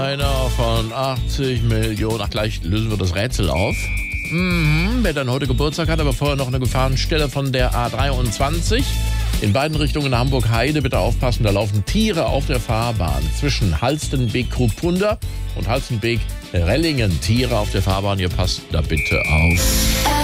Einer von 80 Millionen. Ach, gleich lösen wir das Rätsel auf. Wer dann heute Geburtstag hat, aber vorher noch eine Gefahrenstelle von der A23. In beiden Richtungen Hamburg-Heide, bitte aufpassen, da laufen Tiere auf der Fahrbahn. Zwischen Halstenbek-Krupunda und Halstenbek-Rellingen. Tiere auf der Fahrbahn, ihr passt da bitte auf.